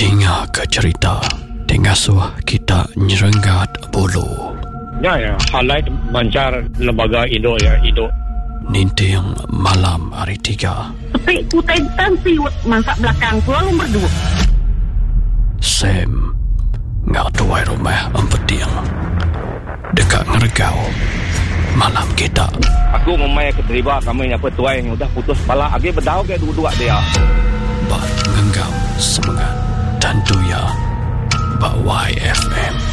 Dengar ke cerita Tengasuh kita nyerenggat bulu. Ya, halai bancar lembaga Indo ya, Indo. Ninting malam hari 3. Tapi kutentan siwet mangsak belakang tu lalu berdua. Sam ngak tuai rumah empetiang dekat ngergau malam kita. Aku memang keterima kami apa tuai yang udah putus kepala agi berdau ke dua-dua dia. Bak ngenggam semangat dan tuya bak YFM.